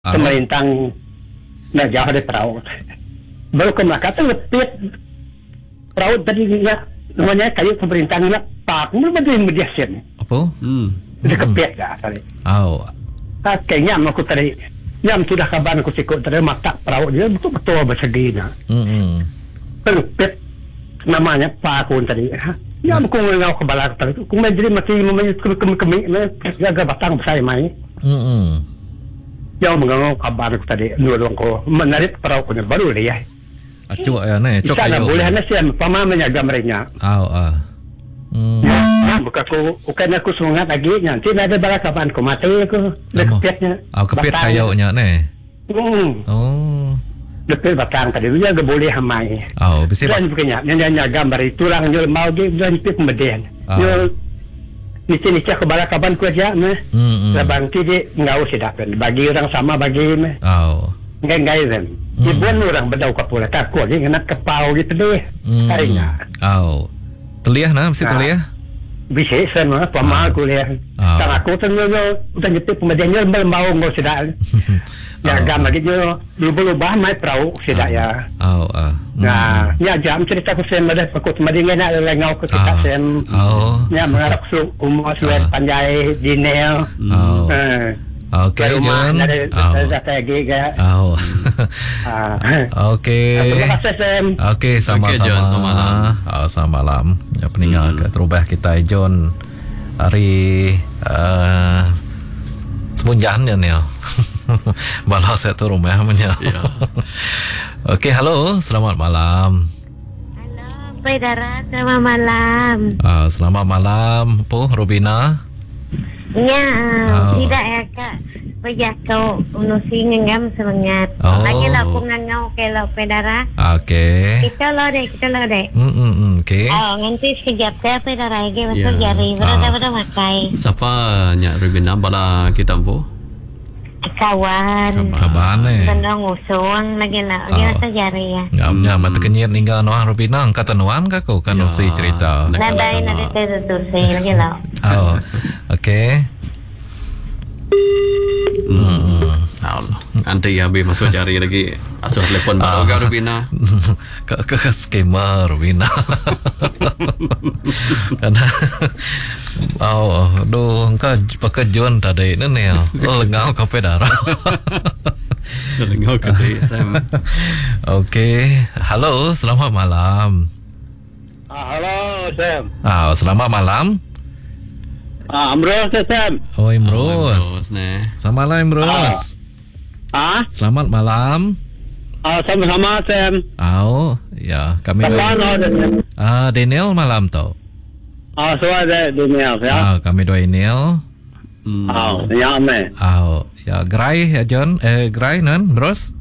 pemerintah nak jauh dari perahu. Baru ke Melaka tu lepit perahu tadi namanya kayu pemerintah nak pak mula media sen. Apa? Dia kepet dah tadi. Kayaknya aku tadi nyam sudah kabar aku sikut tadi mata perahu dia betul-betul berseginya. Lepit namanya pak aku tadi. Ya aku ngau ke balak tadi. Aku menjadi masih kemik jaga batang besar mai. Yang mengangau kabar aku tadi nuruang ko menarik perahu ko baru dia. Acuk ya ne, cok ayo. Boleh na siya pama menjaga mereka. Bukan aku semangat lagi nya. Tidak ada bala kapan ko mati ko leketnya. Kepit kayaunya ne. Leket batang tadi dia enggak boleh hamai. Bisa. Dan bukannya nya gambar itu lang yo mau ge dan pit kemudian. Yo Ni ke bala kapan ku aja meh. Labang ti ngau sedakan. Bagi orang sama bagi meh. Enggak kan. Ibuan orang bedau kapula takut dia nak kepau gitu deh. Kayaknya. Terlihat nah, mesti terlihat. Bisa sama pama kuliah. Sang aku tu udah nyetip kemudiannya mau sedak. Ya gam lagi jo lubah mai perahu sedak ya. Nah, ya jam cerita ku sen ada aku kemudian nak ngau ke kita sen. Ya mengarap su umur suat panjai dinel. Okey, John. Okey. Terima kasih, Sam. Okey, sama-sama. Selamat malam. Ya, peninggal ke terubah kita, John. Hari semunjannya ni. Balas saya tu rumah punya. Okey, halo. Selamat malam. Halo, Saudara. Selamat malam. Selamat malam, Po Robina. Ya, tidak ya Kak. Berjatuh unusi ngengam semangat. Lagi lah aku ngangau kalau pedara. Okey. Kita lo dek. Okey. Nanti sekejap saya pedara lagi masuk jari. Berada makai. Siapa nyak Rubina bala kita po? Kawan. Tendang usung lagi lah. Dia masuk jari ya. Ngamnya mata kenyir ninggal Noah Robina angkat tenuan ka ko kan usi cerita. Nandain ada tertutusi lagi lah. Okey. Nanti habis masuk jari lagi asuh telefon baru ke Rubina. Ke skema Rubina. Karena engkau pakai John tadi ni lengau ke pedara. Lengau ke tadi Sam. Okey, halo, selamat malam. Halo Sam. Selamat malam. Amros Sam. Imros. Selamat malam Imros. Selamat malam. Sama-sama Sam. Ya, kami Daniel malam tu. Suara Daniel ya. Kami dua Daniel. Ya me. Ya Gray ya John, Gray nan terus.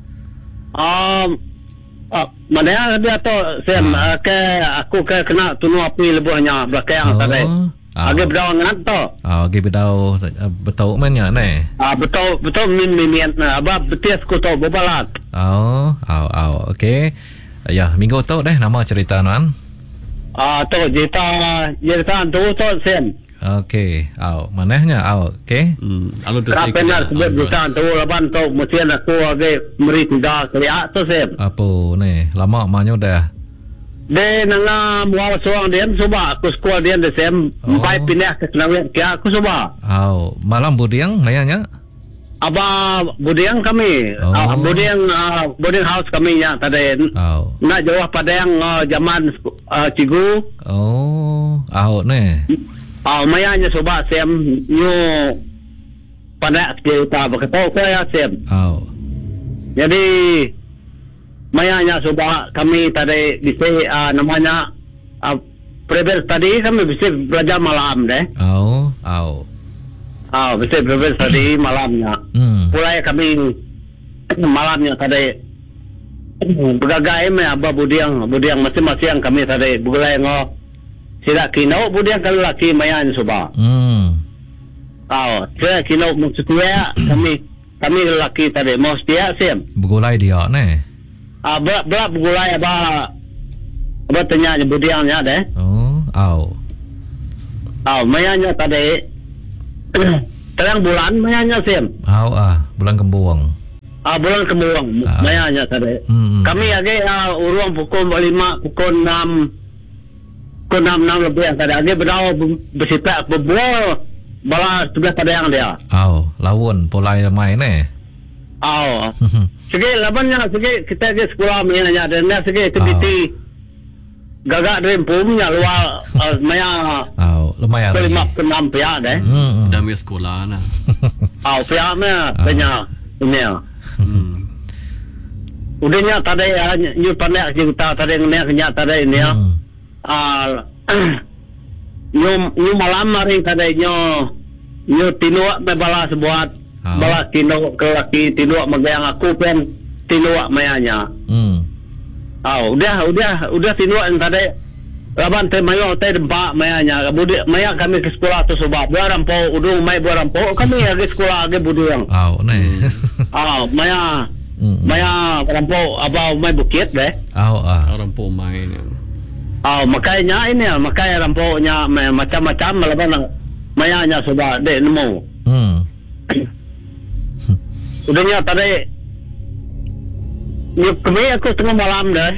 Mana dia tu Sam aku kena tunu api lebuhnya belakang tadi. Agi bedau ngat to. Agi bedau betul menya ne. Betul min abah betis ku to bebalat. Okey. Ya, minggu tu deh nama cerita nan. Tu cerita tu Sam. Okey. Manehnya okey. Alu tu sik. Kenal sebab cerita tu laban tu mesti aku agi meri tiga kali tu Sam. Apa ni? Lama manyo dah. De nanga muaw suang dia cuba aku sekolah dia de Sam bai pindah ke Selawet kia aku cuba. Malam budiang mayanya. Aba budiang kami. Budiang house kami ya tadi. Nak jauh Padang zaman Cigu. Ne. Mayanya cuba Sam nyu pada kita berkata ya Sam. Jadi mayanya coba kami tadi di namanya preber tadi kami bisa belajar malam deh. Bisa belajar tadi malamnya. Mulai kami malamnya tadi bergagai abah budiang masing-masing kami tadi mulai sila kino budiang kalau laki mayanya coba. Saya kino maksudnya kami laki tadi mau setia Sim. Begulai dia ne. Berapa gulai apa tanya budiangnya deh. Mayanya tadi terang bulan mayanya Sim. Bulan kembung. bulan kemuang mayanya tadi. Kami lagi urang pukul 5 pukul 6 lebih tadi lagi berau bersipak berbual bala tugas pada yang dia. Lawan polai ramai ni. Segi labannya segi kita ke sekolah mayanya dan segi aktiviti gagak dari punya luar maya. Lumayan. 5 ke 6 pihak deh. Dami sekolah na. Pihaknya banyak ini. Udahnya tadi you pandai kita tadi ngenya tadi ini ya. Ñu malam hari tadi ñu tinuak me bala sebuat bala tinu ke laki tinuak megang aku pen tinuak mayanya. Udah tinuak tadi laban teh mayo teh dempak mayanya. Budi maya kami ke sekolah tu sebab berampo udung mai berampo kami lagi sekolah lagi budiang. Maya berampo abau mai bukit deh. Rampo mai ni. Makanya ini makanya rampoknya macam-macam laban mayanya sudah dek nemu. Udahnya tadi kami aku tengah malam deh.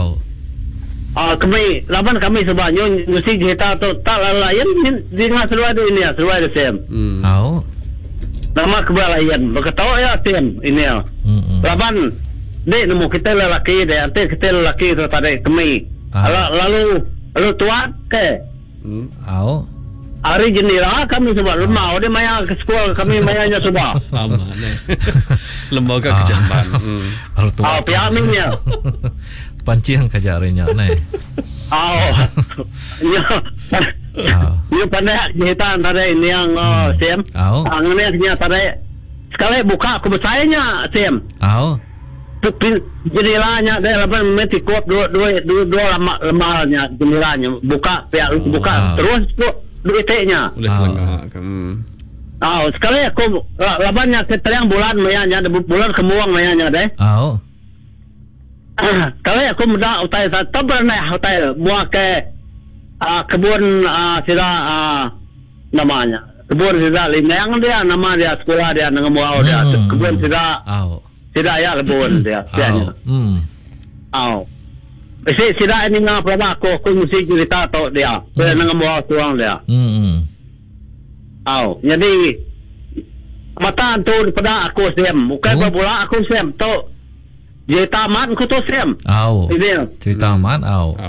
Kami laban kami sebabnya mesti kita tu tak layan di ngah seluar ini ya seluar sem. Nama kebalayan berketawa ya tim ini ya. Laban dek nemu kita lelaki deh nanti kita lelaki tu tadi kami. Lalu tuat ke? Hari jenira kami sebab lemah. Dia maya ke sekolah kami mayanya sebab. Lama ni. Lembaga kejamban. Pihak minyak. Pancian kejarinya ni. Ini pandai cerita tadi ini yang Sam. Ini tadi sekali buka aku bersayanya Sam. Jendelanya dia lapan mesti kuat dua lemahnya jendelanya buka terus duitnya. Sekali aku lapannya keteriang bulan mayanya bulan kemuang mayanya deh. Sekali aku muda utai tak pernah utai buat ke kebun sila namanya kebun sila linang dia nama dia sekolah dia dengan buau dia kebun sila. Tidak ya lebon dia biasanya. Sida ini ngah pernah aku mesti cerita tahu dia. Saya dengan bawa tuang dia. Jadi mata tu pada aku sem, bukan bola aku sem. Tu cerita aman aku tu sem. Ini cerita aman.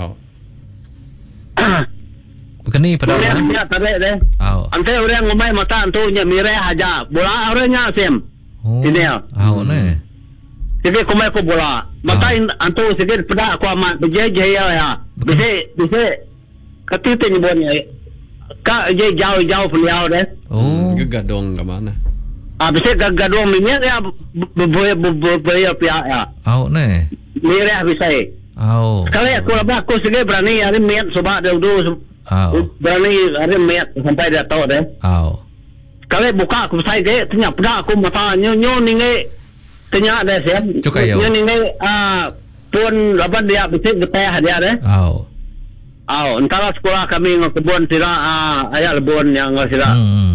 Bukan ni pada orang. Dia tarik deh. Ante orang ngomai mata tu nya mireh aja. Bola orangnya sem. Ini ya. Ni. Sige kumai ko bola. Matain antu sige pada aku amat berjaya ya. Bisa ketitu ni bonnya. Ka je jauh beliau deh. Gegadong ke mana? Bisa gegadong minyak ya berbayar pihak ya. Ni. Mirah bisa. Sekali aku sige berani hari minyak sebab dia dulu berani hari minyak sampai dia tahu deh. Sekali buka aku saya ke ternyata pada aku mata nyo ninge tanya ada siap. Cukai yo. Ini pun lapan dia bisik getah dia deh. Antara sekolah kami ngekebun tidak ayat lebon yang tidak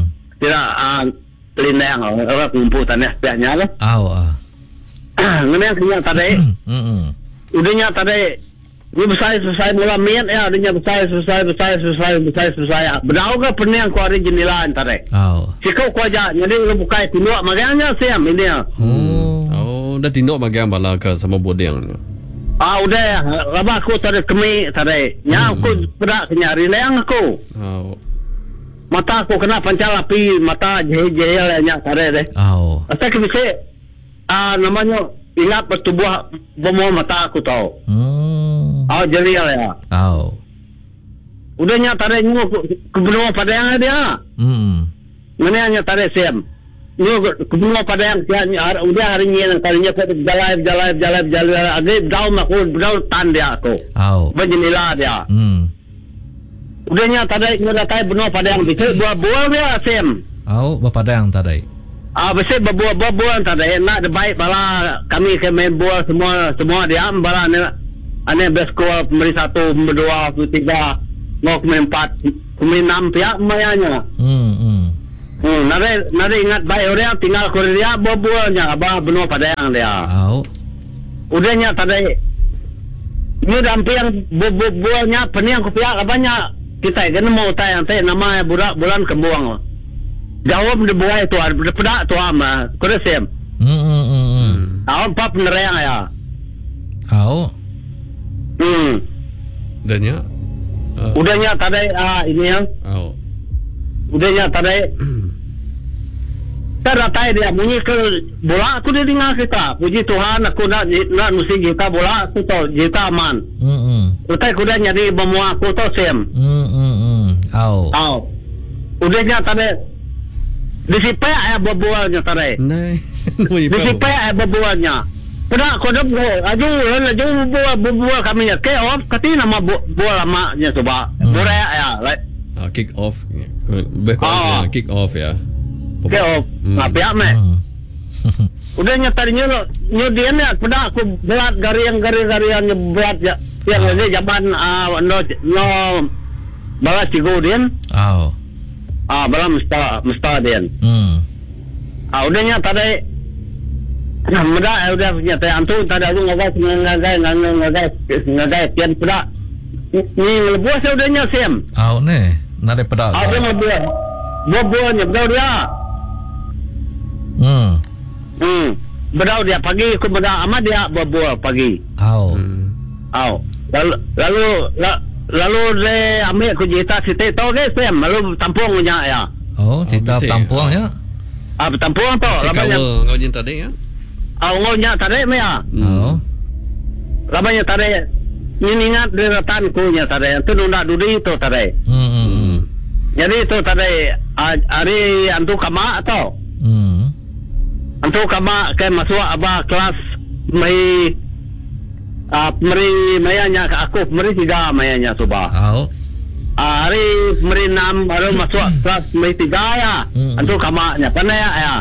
lindang orang kumpul tanah pihaknya lah. Ini yang tadi. Udahnya tadi ini besar mula miat ya. Udahnya besar. Berau ke pernah aku hari jendela tadi. Sikau ku aja. Jadi lu buka tinuk makanya siam ini ya. Dah tinuk bagian bala ke sama bodeng. Udah laba aku tadi kemi tadi. Nya aku berak nyari leang aku. Mata aku kena pancal api, mata jehel nya tadi deh. Asal bisa namanya ingat pertubuh bomo mata aku tahu. Jadi ya. Udahnya tadi nyu kebenuh pada yang dia. Mana nya tadi siam. Nyu kebenuh pada yang udah hari ni tadinya jalan ada daun aku daun tan dia aku. Berjenila dia. Udahnya tadi nyu datang benuh pada yang bisa buah dia siam. Bapak yang tadi. Bisa berbuah tadi nak baik bala kami ke main buah semua dia bala ane bersekolah pemberi 1, pemberi 2, pemberi 3, mau pemberi 4, pemberi 6 pihak mayanya. Nada ingat baik orang tinggal Korea berbualnya abah benua Padang dia. Udahnya tadi ni dampi yang berbualnya peniang kopiak abahnya kita kena mau tayang teh nama bulan Kembuang. Jawab de buai tu ada pedak tu ama Koresem. Awak pap nerang ya. Udahnya tadi ini yang. Udahnya tadi teratai dia bunyi ke bola aku dia dengar kita puji Tuhan aku nak musik kita bola aku tahu kita aman utai aku dah nyari semua aku tahu sem udahnya tadi disipai ayah berbualnya tadi disipai ayah berbualnya pada aku dah berbual kami ya ke off kati nama bual lamanya coba borak ya kick off kick off ya ke off ngapiak me udahnya tadinya dia ni pada aku berat garian berat ya yang ini jaban no balas cigo dia balas mesta dia udahnya tadi muda udah punya teh antu tadi aku ngagai pian pada ni lebuah saudanya sem ne nade pada ada lebuahnya bedau dia bedau dia pagi aku bedau amat dia berbual pagi lalu dia ambil aku cerita tahu ke sem lalu tampung punya ya cerita tampung ya tampung tu labanya ngojin tadi ya ngojnya tadi me ya labanya tadi ini ingat deratan kunya tadi itu nunda dudi itu tadi jadi itu tadi hari antu kama atau antu kama ke masuk abah kelas meri mayanya aku meri 3 mayanya coba hari meri 6 baru masuk kelas meri 3 ya antu kama nya pandai ya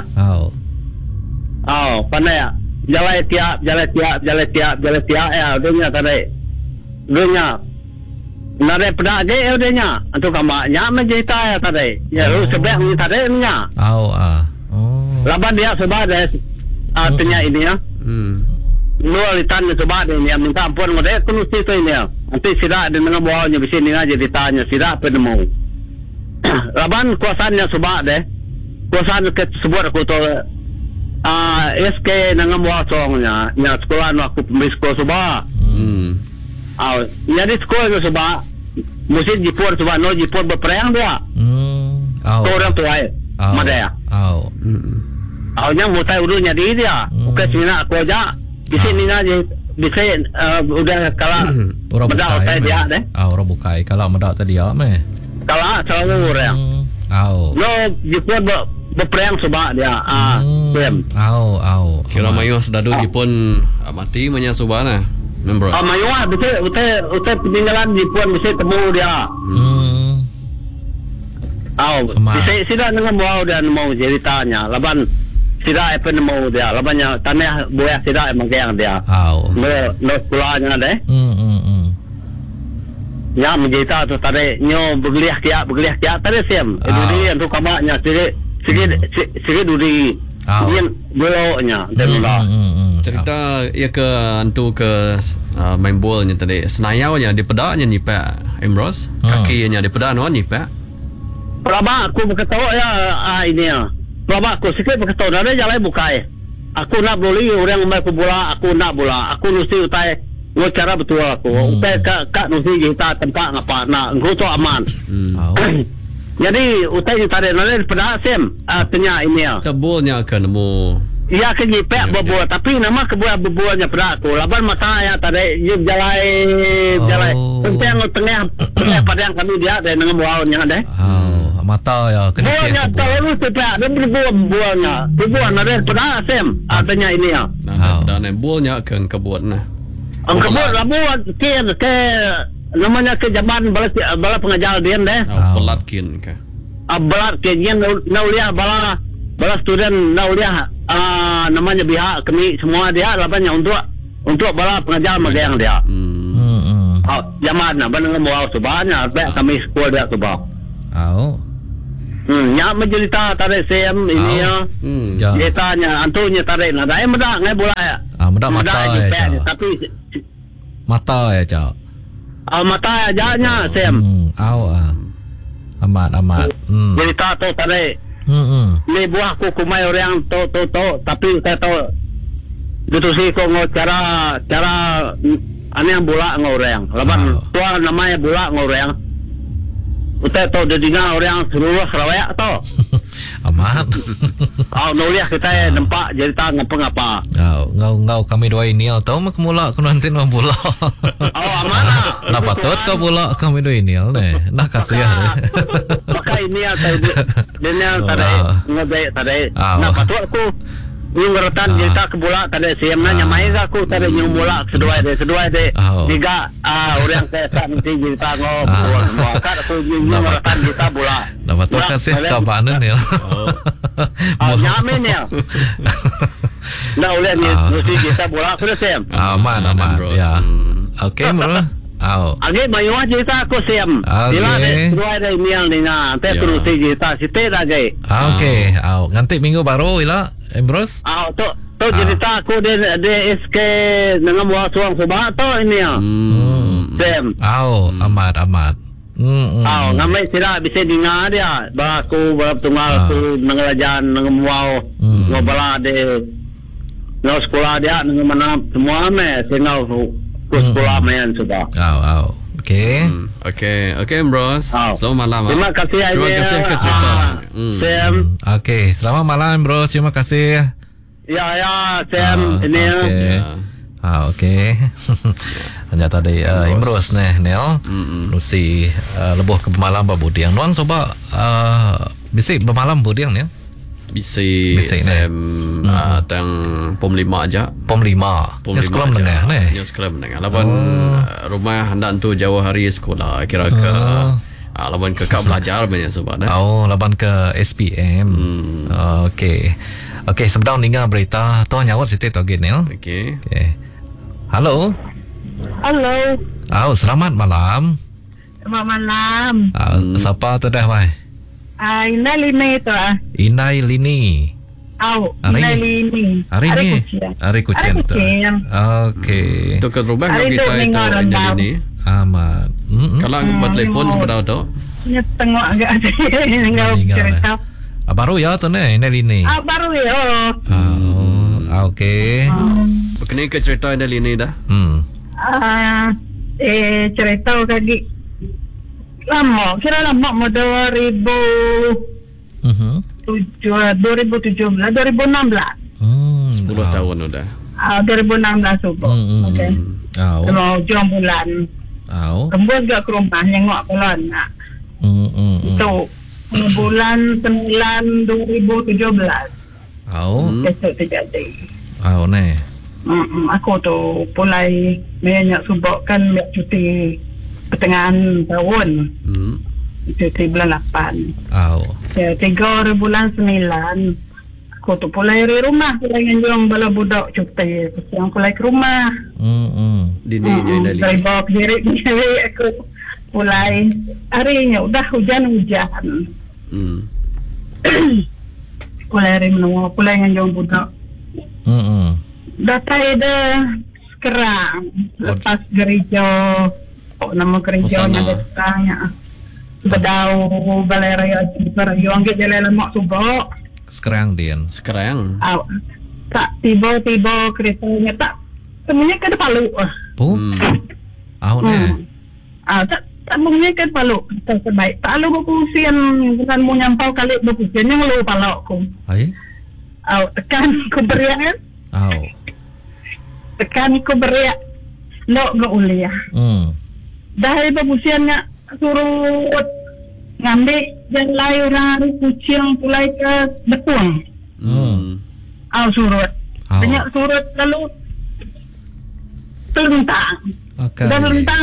pandai ya jalan tiap ya udahnya tadi udahnya nare pedak je udahnya antu kama nya mencerita ya tadi ya lu sebab ni tadi nya laban dia sebab dia artinya ini ya lu alitan sebab dia minta ampun ngode aku mesti tu ini ya nanti sidak dengan bawahnya di sini aja ditanya sidak penemu laban kuasanya sebab deh kuasaan ke sebut aku tu SK dengan bawah songnya nya sekolah aku pembeli sekolah sebab jadi sekolah sebab musim Jepun sebab no Jepun berperang dia orang tua madaya yang mutai udunya di dia bukan sini aku aja di sini aja bisa udah kalah medal tadi dia deh orang bukai kalau medal tadi ya me kalah selalu orang no Jepun berperang sebab dia kira mayu sedadu Jepun mati menya subana membros mayu betul peninggalan Jepun bisa temu dia bisa tidak dengan mau dan mau ceritanya laban tidak apa mau dia labannya tanah boya tidak emang yang dia no sekolahnya deh ya mencerita tu tadi nyo bergeliah kiat tadi sem duri untuk kamaknya sikit duri dia boloknya cerita ya ke antu ke main bolnya tadi senayaunya di pedaknya ni Pak Emros kakinya di pedak no ni Pak Praba aku berketahu ya ini ya Praba aku sikit berketahu ada jalan bukai aku nak beli orang main bola aku nak bola aku mesti utai cara betul aku utai kak mesti kita tempat ngapa nak ngutu aman jadi utai tadi nanti pada sem artinya ini ya kebolnya ke nemu ya ke nyipek berbual tapi nama kebuah berbualnya pada aku laban mata ya tadi jalan penting tengah pada yang kami dia dan dengan buahnya deh mata ya kena buahnya kalau tidak dan berbualnya ada pada sem artinya ini ya dan buahnya ke kebun nah kebun labuan ke namanya ke zaman bala pengajar dia deh pelatkin ke pelatkin yang nauliah bala student nauliah namanya pihak kami semua dia labannya untuk bala pengajar magang dia zaman nah bandang mau subahnya baik kami sekolah dia subah Nya menjelita tarik Sam ini ya. Ceritanya antunya tarik nah dah medak ngai bola ya. Medak mata ya. Tapi mata ya cak. Mata aja Sam. Amat. Jelita tu tarik. Ni buah ku kumai orang to tapi saya tahu gitu sih kok cara ane yang bola ngoreng. Laban tua namanya bola ngoreng. Utai tahu jadinya orang seluruh Sarawak tu. Amat. Nuliah kita nampak jadi tak ngapa. Ngau kami dua ini tahu mak mula aku nanti nak bola. Amat. Nak patut kau bola kami dua ini nak kasihan. Maka ini atau dia tadi nak patut aku. Yung ratan kita ke bola tadi siam nanya main aku tadi yung bola sedua de tiga orang saya nanti kita ngobrol semua kan aku yung ratan kita bola dapat tu kasih kabanan ya nyamin ya nah oleh ni mesti kita bola sudah siam aman ya okey bro Agi mayu cerita aku siam sila sedua de mial ni na te terus cerita site lagi okey nanti minggu baru ila Ambrose? Tu cerita aku di SK dengan buah suang subah tu ini ya. Sam. Amat. Namai sila bisa dengar dia. Bah aku bertunggal aku nangalajan dengan buah ngobala de ngau sekolah dia dengan mana semua me singau ku sekolah main sudah. Okey. Okey Ambrose. Selamat malam. Terima kasih ke cerita. Sam. Okey, selamat malam Ambrose. Terima kasih. Ya Sam ini. Okey. Hanya tadi Ambrose Nel. Nusi lebuh ke malam babudiang. Nuan coba bisik bermalam budiang ni. Bisik tang pom 5 aja. Pom 5. Sekolah menengah ni. Sekolah menengah. Lawan rumah hendak tu jauh hari sekolah kira ke lawan ke belajar banyak sebab lawan ke SPM. Okey sedang dengar berita tu nyawat situ tu Nel. Okey. Halo. Selamat malam. Siapa tu dah mai? Inai Lini tu Inai Lini. Inai Lini. Hari Kucing tu. Okey. Tu ke rumah kita itu Inai Lini. Amat. Kalau bertelefon sebentar tu. Tengok agak ada cerita. Baru ya tu ni Inai Lini. Baru ya. Okey. Berkenaan ke cerita Inai Lini dah? Cerita kaki. Kira lama mau 2017 2016 10 tahun sudah 2016 subuh okey kalau jam bulan kembali ke rumah nengok bulan nak itu bulan 9 2017 besok terjadi aku tu mulai banyak subuh kan cuti pertengahan tahun cuti bulan 8 3 bulan 9 aku tu pulai dari rumah pulai nganjung bala budak cuti yang pulai ke rumah dari bawa diri aku pulai harinya udah hujan pulai hari menunggu pulai nganjung budak data ada sekarang lepas gereja nama kerjanya desanya bedau balai raya Jepara yo angge jalan lemak subuh sekarang tak tiba-tiba keretanya tak semuanya ke Palu tak semuanya ke Palu terbaik tak lalu berpusian bukan mau nyampau kali berpusian yang lalu Palu aku tekan ku beriak tekan ku beriak lo gak uliah dah berpusiannya suruh ngambil dan layuran kucing pulai ke betung surut banyak surut lalu tentang dan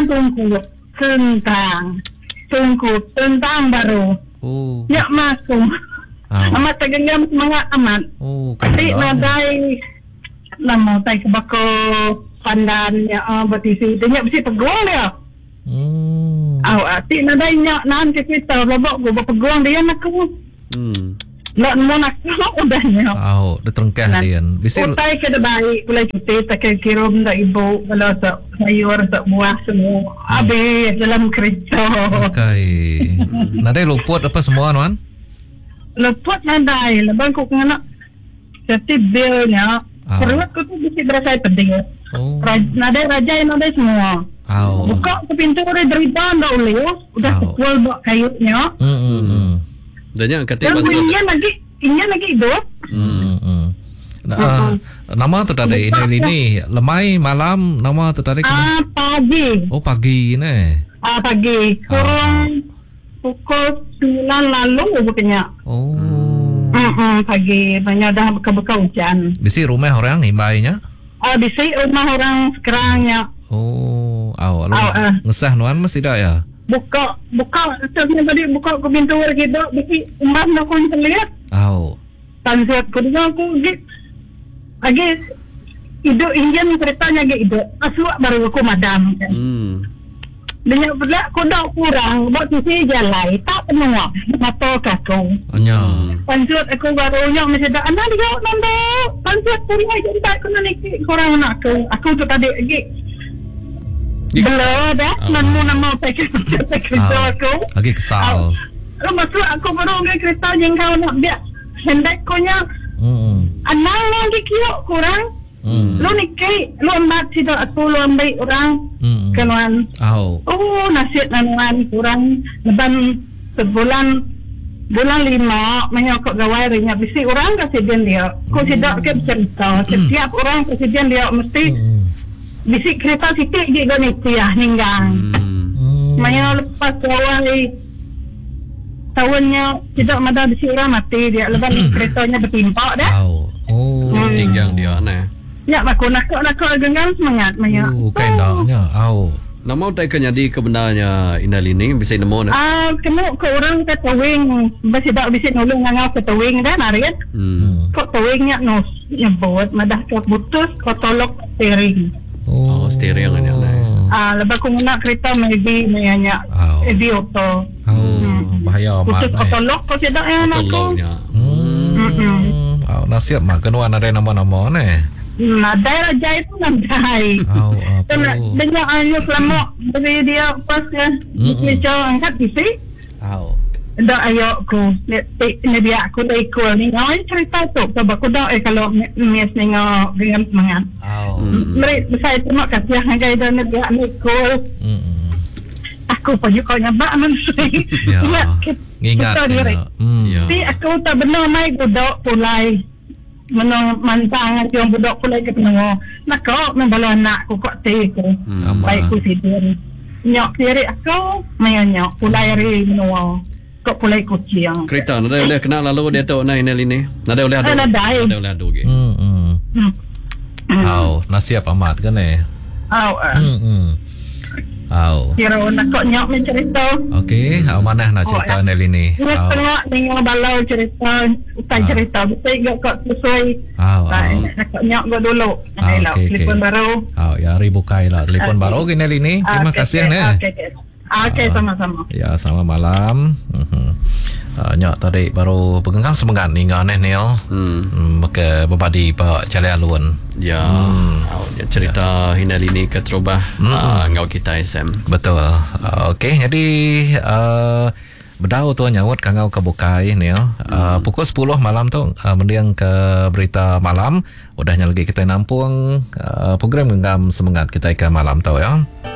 tentang baru ya masuk amat tegenggam semangat amat tapi nadai lama tay kebako pandan ya bertisi dia mesti peguang dia ati nadai nyak nan ke kita babak go peguang dia nak Nak mau nak udahnya. Dia terengkah dian. Bisa utai ke baik, pulai cuti tak kirim dak ibu kalau sayur tak buah semua. Habis dalam kereta. Okay. Nadai luput apa semua Nuan? Luput nadai, lebang ku kena jadi bilnya. Perut ku tu bisa berasa pedih. Nadai raja nadai semua. Buka ke pintu udah derita ndak boleh. Udah kual buat kayunya. Dan kata maksud Ini lagi hidup. Nama tu tadi ini lemai malam nama tu tadi. Pagi. Pagi ni. Pagi. Kurang pukul 9 lalu bukannya. Pagi banyak dah buka hujan. Bisi rumah orang himbainya? Bisi rumah orang sekarangnya. Ngesah Nuan masih dah ya? Buka tadi buka ke pintu kita bisi umbah nak kon terlihat. Tansiat kedua aku lagi hidup Indian ceritanya hidup aswak baru aku madam kan. Banyak pula aku dah kurang buat sisi jalan tak penuh mata aku. Tansiat aku baru yang masih dah anak dia nanda tansiat kurang aja tak kena nikah kurang nak aku tu tadi lagi belum dah nama pakai kereta aku lagi kesal masuk aku baru ke kereta yang kau nak biar hendak kau nya anak lagi kiok kurang lu nikah lu ambil situ aku lu ambil orang keluan nasihat nanuan kurang leban sebulan bulan 5 menyokok gawai rinyak bisi orang presiden dia kau tidak ke bercerita setiap orang presiden dia mesti bisi kereta sikit je gani tiah ninggang. Maya lepas awal tahunnya tidak ada bisi orang mati dia lepas keretanya bertimpa dah. Ninggang dia nah. Ya aku nak genggam semangat Maya. Kaindahnya. Nama tak kena di kebenarnya Inalini bisa nemu nah. Kena ke orang ke tawing bisi dak bisi nulung ngau ke tawing dah narit. Kok tawingnya nos nyebut madah ke putus kok tolok steering. Steering ni lepas aku nak kereta maybe mayanya di auto bahaya amat putus otolok kau tidak yang aku nasihat mah kenuan ada nama-nama ni nadai raja itu nadai banyak ayu selama dari dia pas kan dia angkat isi dah ayo aku ni dia aku dah ikut ni ngawan cerita tu sebab aku dah kalau mes nengok dengan semangat mereka saya terima kasih hangai dan dia ikut aku pun juga nyabak manusia ingat tapi aku tak benar mai budak pulai menang mantang yang budak pulai ke penengah nak kau membala anak aku kok aku baik ku tidur nyok diri aku mai nyok pulai hari menua kok pulai kucing kereta nada boleh kena lalu dia tahu nah ini nada boleh adu ke nasihat amat kan kira nak kok nyok mencerita okey mana nak cerita Nelini tengok dengan balau cerita utai cerita betul kok sesuai nak kok nyok go dulu telefon baru ya ribukai lah telefon baru ke Nelini terima kasih Okey, sama-sama. Ya, selamat malam. Nyak tadi baru pegenggam semangat ni ngah Nel. Maka berbadi Pak Jalai Alun. Ya. Cerita Hinal ini ke terubah ngau kita SM. Betul. Okey, jadi berdau tu nyawut kangau kebukai Nel. Pukul 10 malam tu mendiang ke berita malam. Udahnya lagi kita nampung program genggam semangat kita ke malam tu ya.